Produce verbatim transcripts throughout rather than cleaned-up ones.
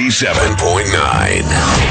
ninety-seven point nine.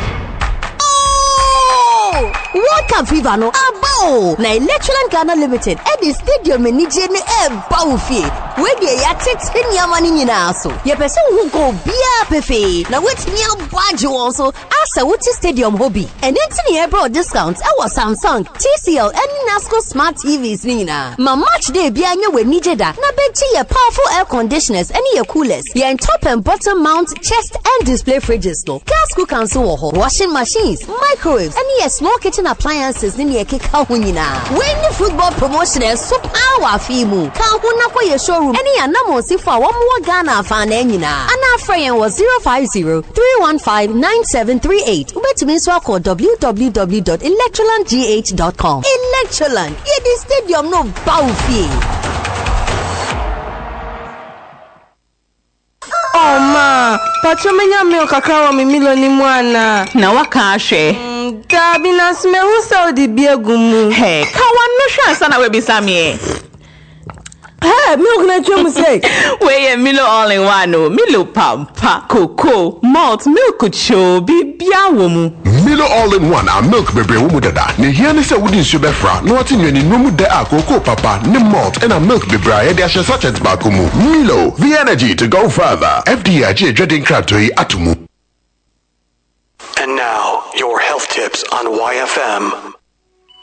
World Cup fever no abo na Electroland Ghana Limited at the stadium in Nije ne e bawfi we dey ya tete nyama ni nyina so ye pese hu go bia pefe na wetimi abage won so asa wuti stadium hobby and enti ne bro discounts e was Samsung, T C L and Nasco smart T Vs ni nyina ma match day bia nya we Nije da na bechi ye powerful air conditioners and ye coolers ye top and bottom mount chest and display fridges no gas cookers wo ho washing machines microwaves and ye small kitchen appliances ni ye keka ho nyina when the football promotion is super power fimu ka ho na kwa ye showroom any anamo sifo a wo mo Ghana fa na nyina ana afrayen was zero five zero, three one five, nine seven three eight ubetumi so call w w w dot electroland g h dot com. Electroland ye the stadium no bawfi. Oh ma, pachomenya milk kakra wa mi milo ni mwana. Na waka ahwe. Dabi na sme hu saudi biegumu. Hey, ka wanu hwa sana we bisame. Hey, milk na chemu say. We ye Milo all in one no. Milo pampa, cocoa, malt, milk cho, bibia wo mu. Milo all in one a milk bebre wo mu dada. Ne hia ne se wudi nsu befra. No ati nwani no mu de a cocoa papa, ne malt and a milk bebre e de ahye sachets ba ko mu. Milo, the energy to go further. F D A je dreading kratoi atumu. And now, your health tips on Y F M.